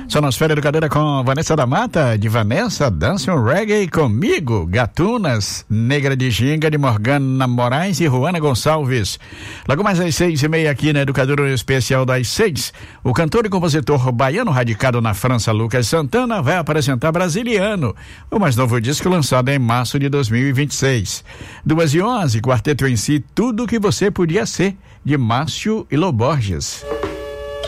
Sonosfera Educadora com Vanessa da Mata, de Vanessa, Dance um Reggae comigo, Gatunas, Negra de Ginga, de Morgana Moraes e Juana Gonçalves. Logo mais às 6:30 aqui na Educadora Especial das 6, o cantor e compositor baiano radicado na França, Lucas Santana, vai apresentar Brasiliano, o mais novo disco lançado em março de 2026. 2:11, quarteto em si, tudo que você podia ser, de Márcio e Loborges.